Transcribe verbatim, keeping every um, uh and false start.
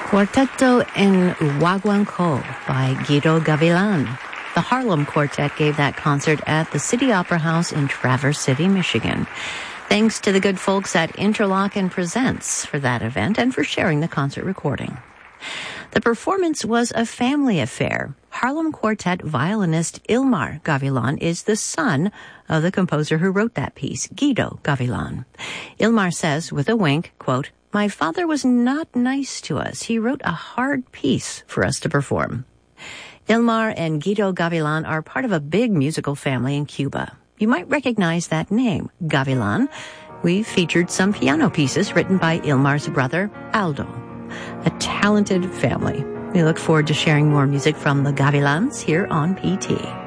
Cuarteto en Huaguancó by Guido Gavilan. The Harlem Quartet gave that concert at the City Opera House in Traverse City, Michigan. Thanks to the good folks at Interlochen Presents for that event and for sharing the concert recording. The performance was a family affair. Harlem Quartet violinist Ilmar Gavilan is the son of the composer who wrote that piece, Guido Gavilan. Ilmar says, with a wink, quote, "My father was not nice to us. He wrote a hard piece for us to perform." Ilmar and Guido Gavilan are part of a big musical family in Cuba. You might recognize that name, Gavilan. We've featured some piano pieces written by Ilmar's brother, Aldo. A talented family. We look forward to sharing more music from the Gavilans here on P T.